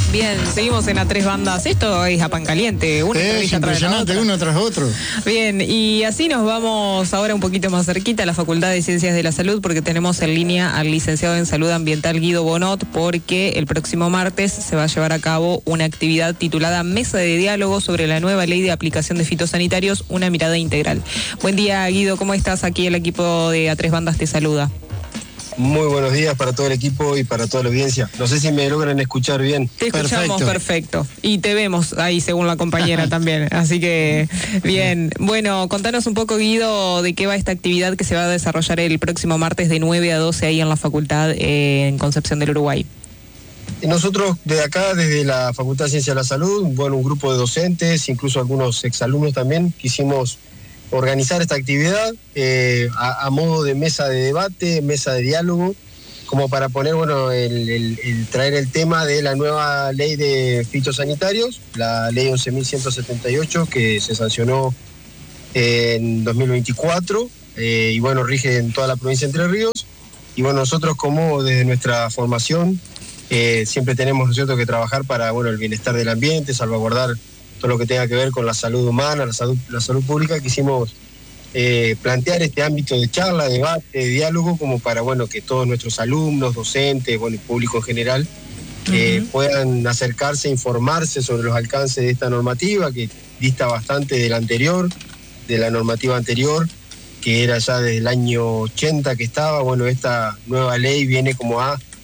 Bien, seguimos en A Tres Bandas. Esto es a pan caliente. Es impresionante, uno tras otro. Bien, y así nos vamos ahora un poquito más cerquita a la Facultad de Ciencias de la Salud, porque tenemos en línea al licenciado en Salud Ambiental Guido Bonot, porque el próximo martes se va a llevar a cabo una actividad titulada Mesa de Diálogo sobre la nueva ley de aplicación de fitosanitarios, una mirada integral. Buen día, Guido, ¿cómo estás? Aquí el equipo de A Tres Bandas te saluda. Muy buenos días para todo el equipo y para toda la audiencia. No sé si me logran escuchar bien. Te escuchamos perfecto. Y te vemos ahí según la compañera también. Así que, bien. Bueno, contanos un poco, Guido, de qué va esta actividad que se va a desarrollar el próximo martes de 9 a 12 ahí en la facultad en Concepción del Uruguay. Nosotros de acá, desde la Facultad de Ciencias de la Salud, bueno, un grupo de docentes, incluso algunos exalumnos también, quisimos organizar esta actividad a modo de mesa de debate, mesa de diálogo, como para poner, bueno, traer el tema de la nueva ley de fitosanitarios, la ley 11.178, que se sancionó en 2024, y bueno, rige en toda la provincia de Entre Ríos. Y bueno, nosotros como desde nuestra formación siempre tenemos, ¿no es cierto?, que trabajar para, bueno, el bienestar del ambiente, salvaguardar todo lo que tenga que ver con la salud humana, la salud pública. Quisimos plantear este ámbito de charla, debate, de diálogo, como para, bueno, que todos nuestros alumnos, docentes, bueno, y público en general, puedan acercarse, informarse sobre los alcances de esta normativa, que dista bastante de la normativa anterior, que era ya desde el año 80 que estaba. Bueno, esta nueva ley viene como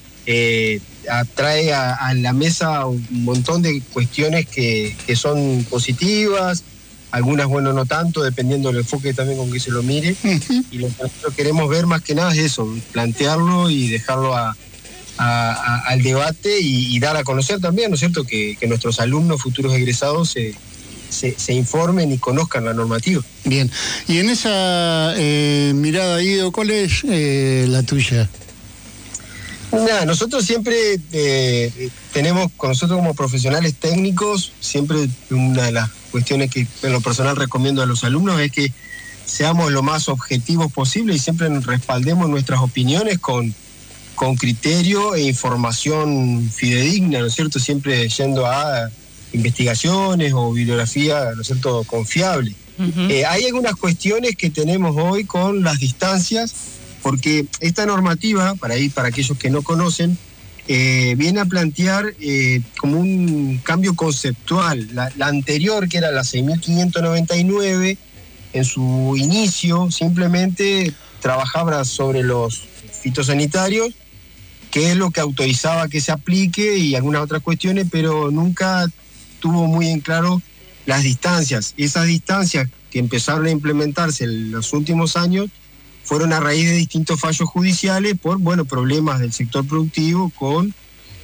trae a la mesa un montón de cuestiones que son positivas, algunas, bueno, no tanto, dependiendo del enfoque también con que se lo mire. Y lo que nosotros queremos ver más que nada es eso, plantearlo y dejarlo al debate y dar a conocer también, ¿no es cierto?, que nuestros alumnos, futuros egresados, se informen y conozcan la normativa. Bien, y en esa mirada, Guido, ¿cuál es la tuya? Nada, nosotros siempre tenemos, con nosotros como profesionales técnicos, siempre una de las cuestiones que en lo personal recomiendo a los alumnos es que seamos lo más objetivos posible y siempre nos respaldemos nuestras opiniones con criterio e información fidedigna, ¿no es cierto?, siempre yendo a investigaciones o bibliografía, ¿no es cierto?, confiable. Hay algunas cuestiones que tenemos hoy con las distancias, porque esta normativa, para aquellos que no conocen, viene a plantear como un cambio conceptual. La anterior, que era la 6.599, en su inicio simplemente trabajaba sobre los fitosanitarios, que es lo que autorizaba que se aplique y algunas otras cuestiones, pero nunca tuvo muy en claro las distancias. Esas distancias que empezaron a implementarse en los últimos años fueron a raíz de distintos fallos judiciales por, bueno, problemas del sector productivo con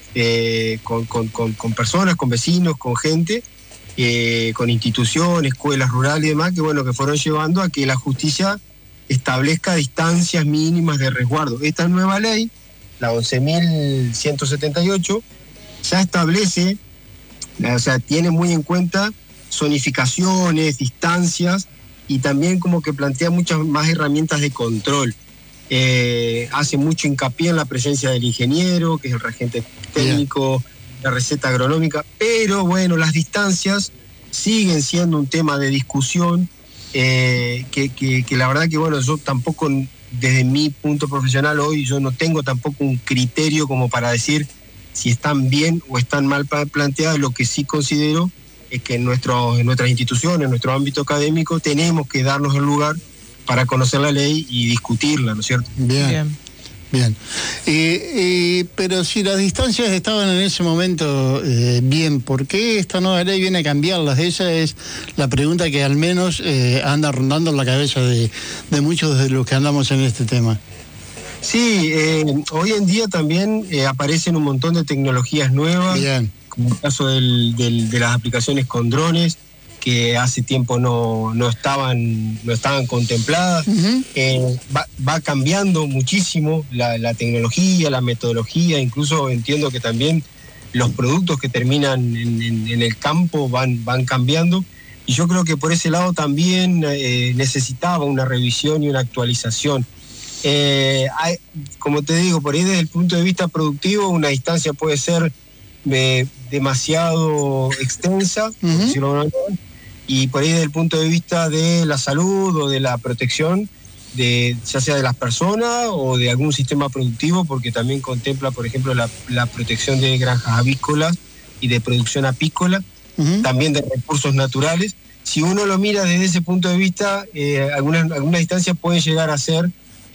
personas, con vecinos, con gente, con instituciones, escuelas rurales y demás, que, bueno, que fueron llevando a que la justicia establezca distancias mínimas de resguardo. Esta nueva ley, la 11.178, ya establece, o sea, tiene muy en cuenta zonificaciones, distancias, y también como que plantea muchas más herramientas de control. Hace mucho hincapié en la presencia del ingeniero, que es el regente técnico, la receta agronómica, pero bueno, las distancias siguen siendo un tema de discusión, que la verdad que, bueno, yo tampoco, desde mi punto profesional hoy, yo no tengo tampoco un criterio como para decir si están bien o están mal planteadas. Lo que sí considero es que en nuestras instituciones, en nuestro ámbito académico, tenemos que darnos el lugar para conocer la ley y discutirla, ¿no es cierto? Bien. Pero si las distancias estaban en ese momento bien, ¿por qué esta nueva ley viene a cambiarlas? Esa es la pregunta que al menos anda rondando en la cabeza de muchos de los que andamos en este tema. Sí, hoy en día también aparecen un montón de tecnologías nuevas. Bien. Como el caso de las aplicaciones con drones, que hace tiempo no estaban contempladas. Va cambiando muchísimo la tecnología, la metodología, incluso entiendo que también los productos que terminan en el campo van cambiando, y yo creo que por ese lado también necesitaba una revisión y una actualización. Como te digo, por ahí desde el punto de vista productivo, una distancia puede ser demasiado extensa, por decirlo de alguna manera, y por ahí desde el punto de vista de la salud o de la protección, ya sea de las personas o de algún sistema productivo, porque también contempla, por ejemplo, la protección de granjas avícolas y de producción apícola, también de recursos naturales. Si uno lo mira desde ese punto de vista, algunas distancias pueden llegar a ser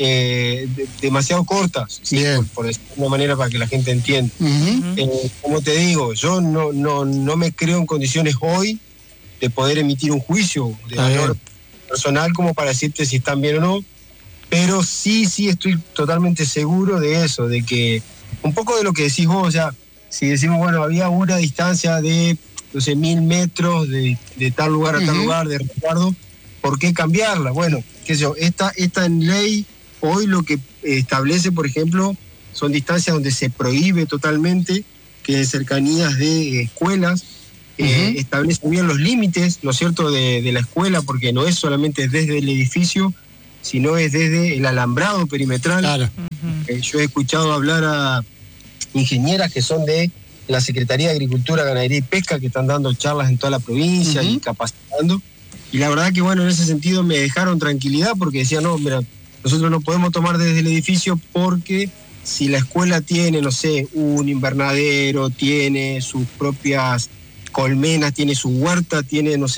demasiado cortas, ¿sí? por decirlo de una manera para que la gente entienda. Como te digo, yo no me creo en condiciones hoy de poder emitir un juicio de valor personal como para decirte si están bien o no, pero sí estoy totalmente seguro de eso, de que un poco de lo que decís vos, o sea, si decimos, bueno, había una distancia de, no sé, 1000 metros de tal lugar a tal lugar de resguardo, ¿por qué cambiarla? Bueno, qué sé yo, esta ley hoy lo que establece, por ejemplo, son distancias donde se prohíbe totalmente que en cercanías de escuelas establece bien los límites, ¿no es cierto?, de la escuela, porque no es solamente desde el edificio, sino es desde el alambrado perimetral. Claro. Yo he escuchado hablar a ingenieras que son de la Secretaría de Agricultura, Ganadería y Pesca, que están dando charlas en toda la provincia y capacitando. Y la verdad que, bueno, en ese sentido me dejaron tranquilidad, porque decían, no, mira, nosotros no podemos tomar desde el edificio porque si la escuela tiene, no sé, un invernadero, tiene sus propias colmenas, tiene su huerta, tiene, no sé,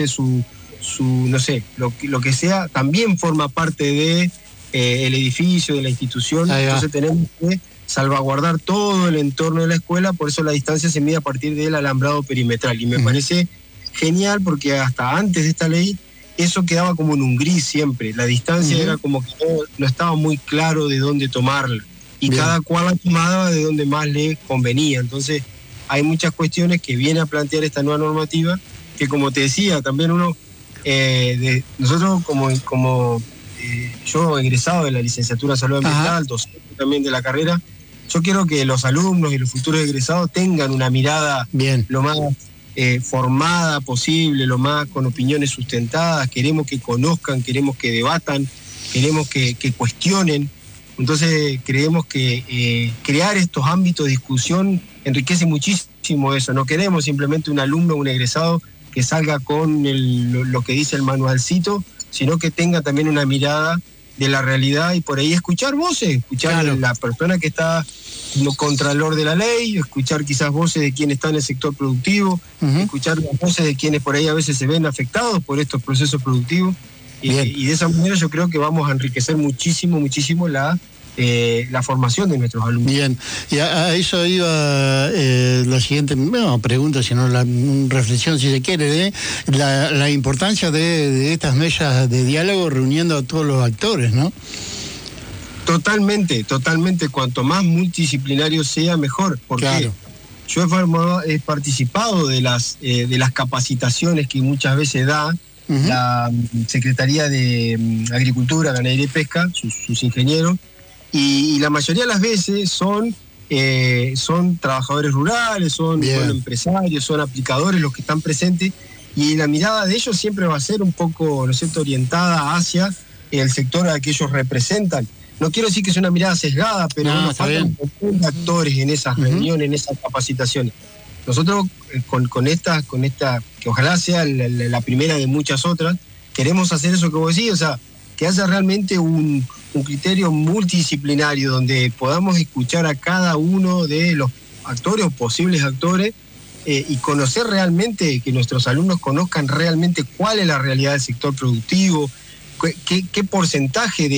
no sé, lo que sea, también forma parte de el edificio, de la institución. Entonces tenemos que salvaguardar todo el entorno de la escuela, por eso la distancia se mide a partir del alambrado perimetral. Y me parece genial porque hasta antes de esta ley eso quedaba como en un gris siempre. La distancia era como que no estaba muy claro de dónde tomarla. Y cada cual la tomaba de donde más le convenía. Entonces hay muchas cuestiones que viene a plantear esta nueva normativa, que como te decía, también uno, nosotros como yo egresado de la licenciatura en salud ambiental, docente también de la carrera, yo quiero que los alumnos y los futuros egresados tengan una mirada lo más formada posible, lo más con opiniones sustentadas. Queremos que conozcan, queremos que debatan, queremos que cuestionen. Entonces creemos que crear estos ámbitos de discusión enriquece muchísimo eso. No queremos simplemente un alumno o un egresado que salga con lo que dice el manualcito, sino que tenga también una mirada de la realidad y por ahí escuchar voces, escuchar la persona que está como contralor de la ley, escuchar quizás voces de quienes están en el sector productivo, escuchar las voces de quienes por ahí a veces se ven afectados por estos procesos productivos. Y de esa manera yo creo que vamos a enriquecer muchísimo la formación de nuestros alumnos. Bien, y a eso iba la siguiente, no pregunta, sino una reflexión, si se quiere, la importancia de estas mesas de diálogo reuniendo a todos los actores, ¿no? Totalmente. Cuanto más multidisciplinario sea, mejor. Porque yo he participado de las capacitaciones que muchas veces da la Secretaría de Agricultura, Ganadería y Pesca, sus ingenieros, y la mayoría de las veces son trabajadores rurales, son empresarios, son aplicadores los que están presentes, y la mirada de ellos siempre va a ser un poco, ¿no es cierto?, orientada hacia el sector al que ellos representan. No quiero decir que es una mirada sesgada, pero faltan actores en esas reuniones, en esas capacitaciones. Nosotros con esta, que ojalá sea la primera de muchas otras, queremos hacer eso que vos decís, o sea, que haya realmente un criterio multidisciplinario donde podamos escuchar a cada uno de los actores o posibles actores y conocer realmente, que nuestros alumnos conozcan realmente cuál es la realidad del sector productivo, qué porcentaje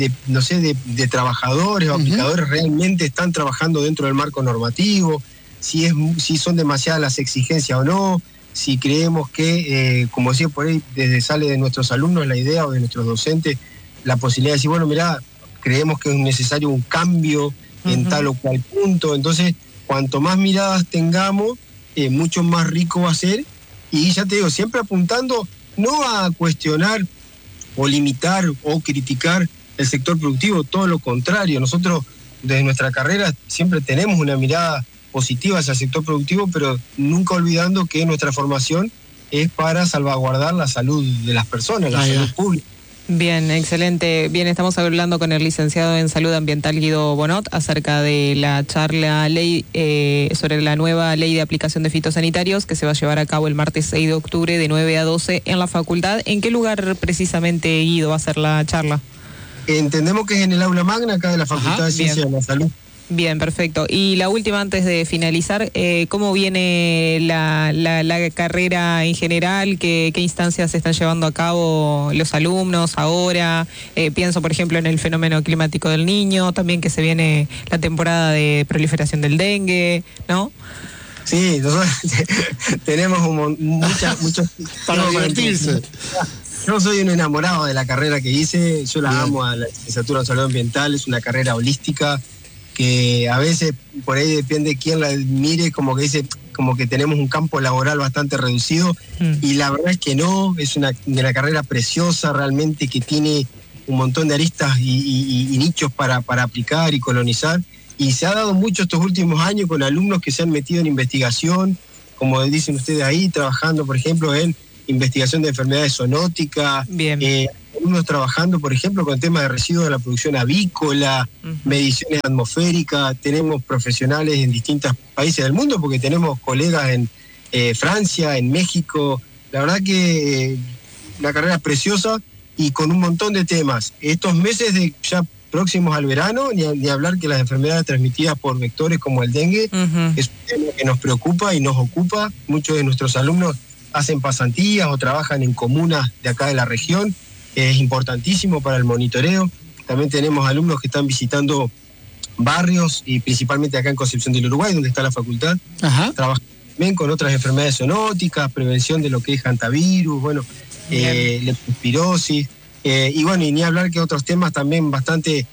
de trabajadores o aplicadores realmente están trabajando dentro del marco normativo, si son demasiadas las exigencias o no, si creemos que, como decía por ahí, desde sale de nuestros alumnos la idea o de nuestros docentes, la posibilidad de decir, bueno, mirá, creemos que es necesario un cambio en tal o cual punto. Entonces, cuanto más miradas tengamos, mucho más rico va a ser. Y ya te digo, siempre apuntando no a cuestionar o limitar o criticar el sector productivo, todo lo contrario. Nosotros, desde nuestra carrera, siempre tenemos una mirada positiva hacia el sector productivo, pero nunca olvidando que nuestra formación es para salvaguardar la salud de las personas, la salud pública. Bien, excelente. Bien, estamos hablando con el licenciado en Salud Ambiental Guido Bonot acerca de la charla sobre la nueva ley de aplicación de fitosanitarios que se va a llevar a cabo el martes 6 de octubre de 9 a 12 en la facultad. ¿En qué lugar precisamente, Guido, va a ser la charla? Entendemos que es en el aula magna acá de la Facultad de Ciencias de la Salud. Bien, perfecto. Y la última, antes de finalizar, ¿cómo viene la carrera en general? ¿Qué instancias se están llevando a cabo los alumnos ahora? Pienso, por ejemplo, en el fenómeno climático del Niño, también que se viene la temporada de proliferación del dengue, ¿no? Sí, nosotros tenemos muchos... Para divertirse. Yo soy un enamorado de la carrera que hice, yo la amo a la licenciatura en Salud Ambiental, es una carrera holística, que a veces por ahí depende de quién la mire, como que tenemos un campo laboral bastante reducido, y la verdad es que no, es una carrera preciosa realmente, que tiene un montón de aristas y nichos para aplicar y colonizar, y se ha dado mucho estos últimos años con alumnos que se han metido en investigación, como dicen ustedes ahí, trabajando por ejemplo en investigación de enfermedades zoonóticas, alumnos trabajando, por ejemplo, con temas de residuos de la producción avícola, mediciones atmosféricas. Tenemos profesionales en distintos países del mundo, porque tenemos colegas en Francia, en México. La verdad que una carrera preciosa y con un montón de temas. Estos meses ya próximos al verano, ni hablar que las enfermedades transmitidas por vectores como el dengue es un tema que nos preocupa y nos ocupa. Muchos de nuestros alumnos hacen pasantías o trabajan en comunas de acá de la región. Es importantísimo para el monitoreo. También tenemos alumnos que están visitando barrios, y principalmente acá en Concepción del Uruguay, donde está la facultad. Trabajan también con otras enfermedades zoonóticas, prevención de lo que es hantavirus, leptospirosis, y ni hablar que otros temas también bastante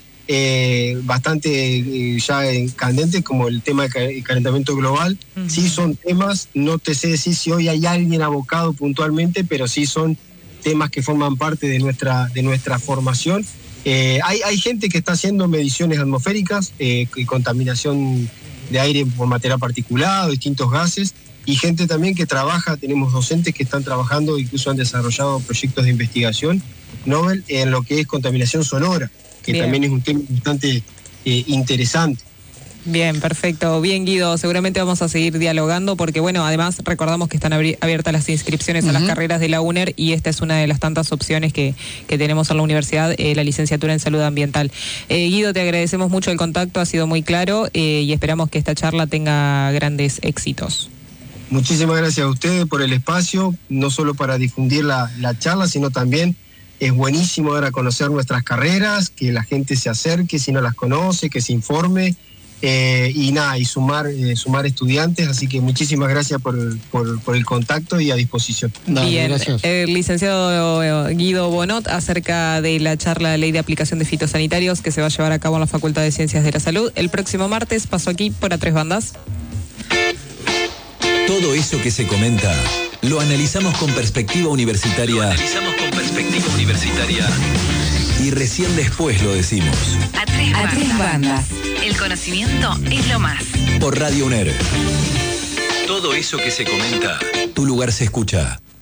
ya candentes, como el tema del calentamiento global. Sí son temas, no te sé decir si hoy hay alguien abocado puntualmente, pero sí son temas que forman parte de nuestra formación. Hay gente que está haciendo mediciones atmosféricas, contaminación de aire por material particulado, distintos gases, y gente también que trabaja, tenemos docentes que están trabajando, incluso han desarrollado proyectos de investigación Nobel en lo que es contaminación sonora, que también es un tema bastante interesante. Bien, perfecto. Bien, Guido, seguramente vamos a seguir dialogando porque, además recordamos que están abiertas las inscripciones a las carreras de la UNER, y esta es una de las tantas opciones que tenemos en la universidad, la licenciatura en Salud Ambiental. Guido, te agradecemos mucho el contacto, ha sido muy claro, y esperamos que esta charla tenga grandes éxitos. Muchísimas gracias a ustedes por el espacio, no solo para difundir la charla, sino también es buenísimo dar a conocer nuestras carreras, que la gente se acerque si no las conoce, que se informe. Y sumar estudiantes, así que muchísimas gracias por el contacto y a disposición. Bien, gracias. El licenciado Guido Bonot acerca de la charla de Ley de Aplicación de Fitosanitarios que se va a llevar a cabo en la Facultad de Ciencias de la Salud el próximo martes. Pasó aquí por A3 Bandas. Todo eso que se comenta lo analizamos con perspectiva universitaria. Y recién después lo decimos. A3 Bandas. El conocimiento es lo más. Por Radio UNER. Todo eso que se comenta, tu lugar se escucha.